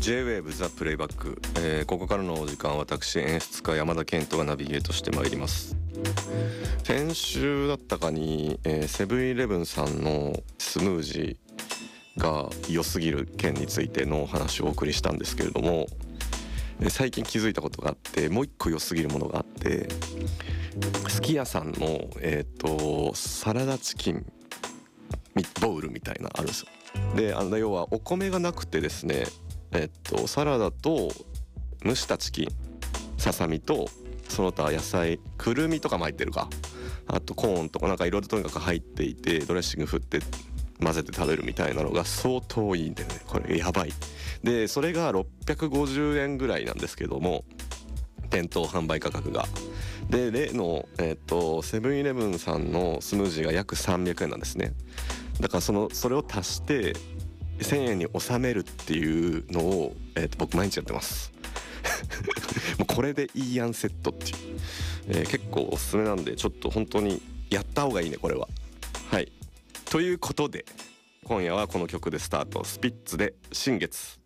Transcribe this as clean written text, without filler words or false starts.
J-Wave The Playback、ここからのお時間は私演出家山田健人がナビゲートしてまいります。先週だったかに、セブンイレブンさんのスムージーが良すぎる件についてのお話をお送りしたんですけれども、最近気づいたことがあって、もう一個良すぎるものがあって、すき家さんの、サラダチキンボウルみたいなあるんですよ。で、要はお米がなくてですね、サラダと蒸したチキン、ささみとその他野菜、くるみとかも入ってるか、あとコーンとかなんかいろいろとにかく入っていて、ドレッシング振って混ぜて食べるみたいなのが相当いいんでね、これやばい。でそれが650円ぐらいなんですけども、店頭販売価格が。で例のセブンイレブンさんのスムージーが約300円なんですね。だからそれを足して1000円に収めるっていうのを、僕毎日やってますもうこれでいいやんセットっていう、結構おすすめなんで、ちょっと本当にやった方がいいねこれは。はい、ということで今夜はこの曲でスタート。スピッツで新月。